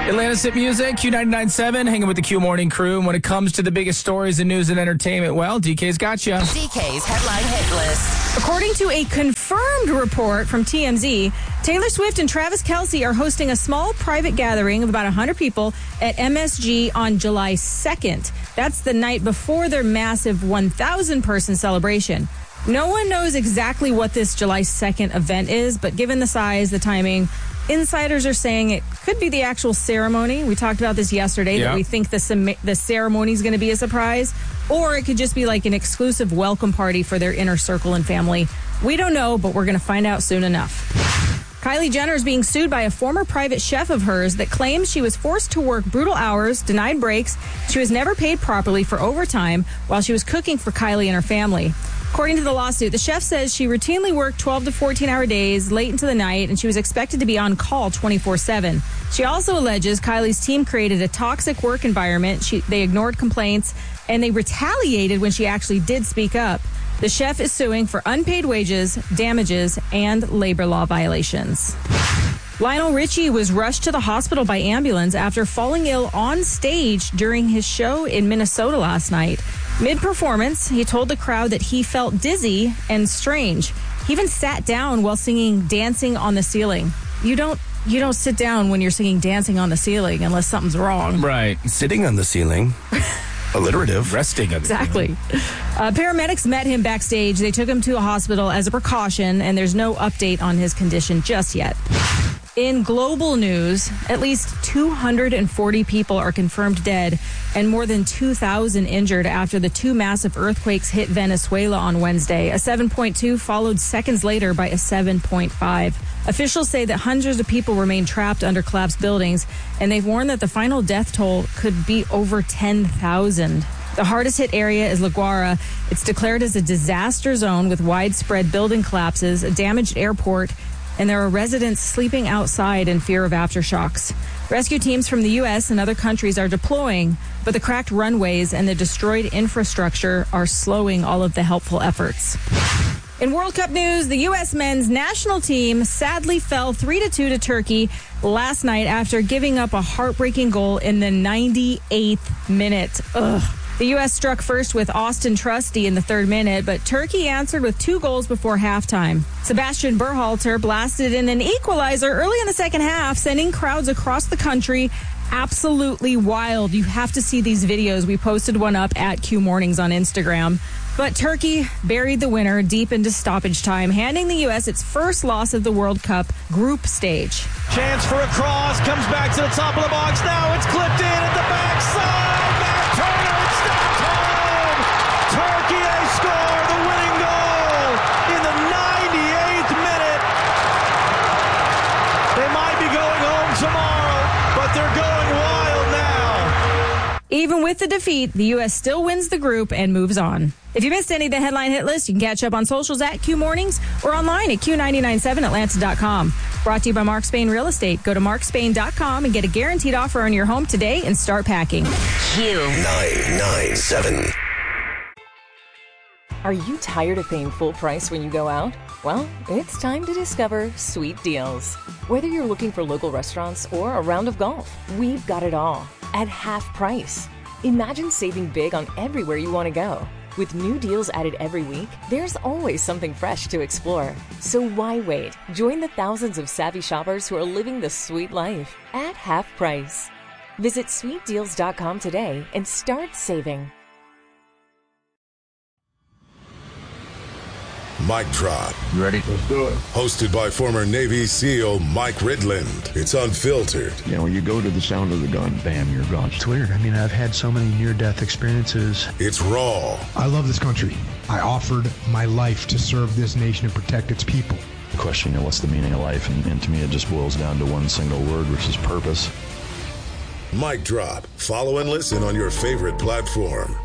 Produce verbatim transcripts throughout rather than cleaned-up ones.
Atlanta's Hit Music, Q ninety-nine point seven, hanging with the Q Morning Crew. And when it comes to the biggest stories in news and entertainment, well, D K's got you. D K's Headline Hit List. According to a confirmed report from T M Z, Taylor Swift and Travis Kelce are hosting a small private gathering of about one hundred people at M S G on July second. That's the night before their massive one thousand person celebration. No one knows exactly what this July second event is, but given the size, the timing, insiders are saying it could be the actual ceremony. We talked about this yesterday, yeah. that we think the, sem- the ceremony is going to be a surprise, or it could just be like an exclusive welcome party for their inner circle and family. We don't know, but we're going to find out soon enough. Kylie Jenner is being sued by a former private chef of hers that claims she was forced to work brutal hours, denied breaks. She was never paid properly for overtime while she was cooking for Kylie and her family. According to the lawsuit, the chef says she routinely worked twelve to fourteen hour days late into the night, and she was expected to be on call twenty-four seven. She also alleges Kylie's team created a toxic work environment. She, they ignored complaints, and they retaliated when she actually did speak up. The chef is suing for unpaid wages, damages, and labor law violations. Lionel Richie was rushed to the hospital by ambulance after falling ill on stage during his show in Minnesota last night. Mid-performance, he told the crowd that he felt dizzy and strange. He even sat down while singing Dancing on the Ceiling. You don't you don't sit down when you're singing Dancing on the Ceiling unless something's wrong. Right. Sitting on the ceiling. Alliterative. Resting on the Exactly. Uh, paramedics met him backstage. They took him to a hospital as a precaution, and there's no update on his condition just yet. In global news, at least two hundred forty people are confirmed dead and more than two thousand injured after the two massive earthquakes hit Venezuela on Wednesday. A seven point two followed seconds later by a seven point five. Officials say that hundreds of people remain trapped under collapsed buildings, and they've warned that the final death toll could be over ten thousand. The hardest hit area is La Guaira. It's declared as a disaster zone with widespread building collapses, a damaged airport, and there are residents sleeping outside in fear of aftershocks. Rescue teams from the U S and other countries are deploying, but the cracked runways and the destroyed infrastructure are slowing all of the helpful efforts. In World Cup news, the U S men's national team sadly fell three to two to Turkey last night after giving up a heartbreaking goal in the ninety-eighth minute. Ugh. The U S struck first with Austin Trusty in the third minute, but Turkey answered with two goals before halftime. Sebastian Berhalter blasted in an equalizer early in the second half, sending crowds across the country absolutely wild. You have to see these videos. We posted one up at Q Mornings on Instagram. But Turkey buried the winner deep into stoppage time, handing the U S its first loss of the World Cup group stage. Chance for a cross, comes back to the top of the box. Now it's clipped in at the backside. Matt Turner, it's stopped home. Turkey, they score the winning goal in the ninety-eighth minute. They might be going home tomorrow, but they're going wild now. Even with the defeat, the U S still wins the group and moves on. If you missed any of the headline hit list, you can catch up on socials at Q Mornings or online at Q nine nine seven Atlanta dot com. Brought to you by Mark Spain Real Estate. Go to mark spain dot com and get a guaranteed offer on your home today and start packing. Q nine nine seven. Are you tired of paying full price when you go out? Well, it's time to discover Sweet Deals. Whether you're looking for local restaurants or a round of golf, we've got it all at half price. Imagine saving big on everywhere you want to go. With new deals added every week, there's always something fresh to explore. So why wait? Join the thousands of savvy shoppers who are living the sweet life at half price. Visit sweet deals dot com today and start saving. Mic Drop. You ready? Let's do it. Hosted by former Navy SEAL Mike Ridland. It's unfiltered. You know, when you go to the sound of the gun, bam, you're gone. It's weird. I mean, I've had so many near-death experiences. It's raw. I love this country. I offered my life to serve this nation and protect its people. The question, you know, what's the meaning of life? And, and to me, it just boils down to one single word, which is purpose. Mic Drop. Follow and listen on your favorite platform.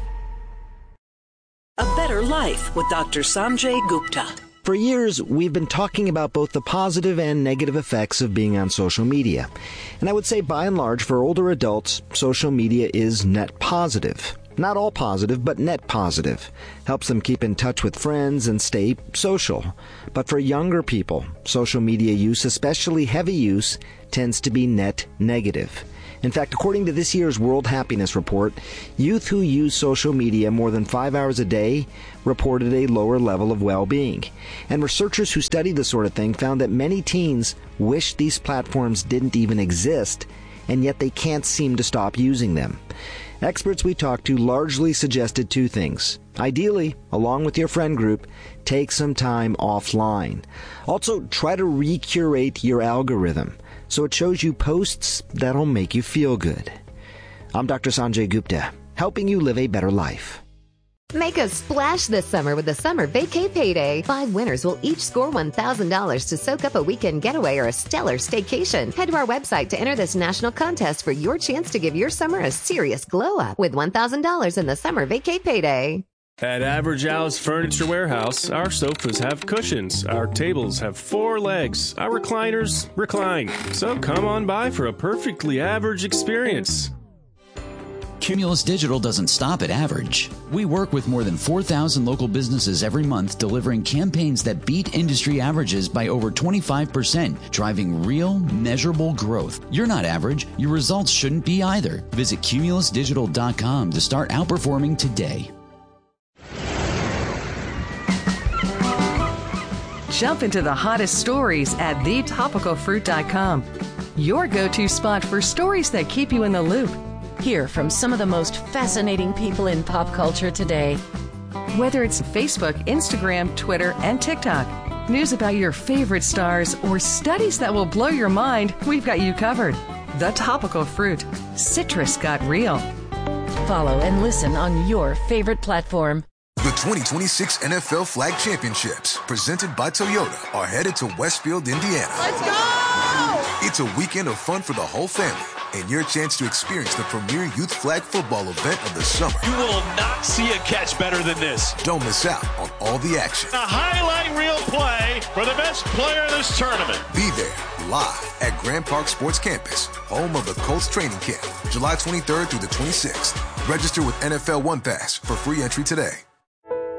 A Better Life with Doctor Sanjay Gupta. For years, we've been talking about both the positive and negative effects of being on social media. And I would say, by and large, for older adults, social media is net positive. Not all positive, but net positive. Helps them keep in touch with friends and stay social. But for younger people, social media use, especially heavy use, tends to be net negative. In fact, according to this year's World Happiness Report, youth who use social media more than five hours a day reported a lower level of well-being. And researchers who studied the sort of thing found that many teens wish these platforms didn't even exist, and yet they can't seem to stop using them. Experts we talked to largely suggested two things. Ideally, along with your friend group, take some time offline. Also, try to recurate your algorithm so it shows you posts that'll make you feel good. I'm Doctor Sanjay Gupta, helping you live a better life. Make a splash this summer with the Summer Vacay Payday. Five winners will each score one thousand dollars to soak up a weekend getaway or a stellar staycation. Head to our website to enter this national contest for your chance to give your summer a serious glow-up with one thousand dollars in the Summer Vacay Payday. At Average Al's Furniture Warehouse, our sofas have cushions, our tables have four legs, our recliners recline. So come on by for a perfectly average experience. Cumulus Digital doesn't stop at average. We work with more than four thousand local businesses every month, delivering campaigns that beat industry averages by over twenty-five percent, driving real, measurable growth. You're not average. Your results shouldn't be either. Visit cumulus digital dot com to start outperforming today. Jump into the hottest stories at the topical fruit dot com. Your go-to spot for stories that keep you in the loop. Hear from some of the most fascinating people in pop culture today. Whether it's Facebook, Instagram, Twitter, and TikTok, news about your favorite stars, or studies that will blow your mind, we've got you covered. The Topical Fruit. Citrus got real. Follow and listen on your favorite platform. The twenty twenty-six N F L Flag Championships, presented by Toyota, are headed to Westfield, Indiana. Let's go! It's a weekend of fun for the whole family, and your chance to experience the premier youth flag football event of the summer. You will not see a catch better than this. Don't miss out on all the action. A highlight reel play for the best player in this tournament. Be there live at Grand Park Sports Campus, home of the Colts training camp, July twenty-third through the twenty-sixth. Register with N F L One Pass for free entry today.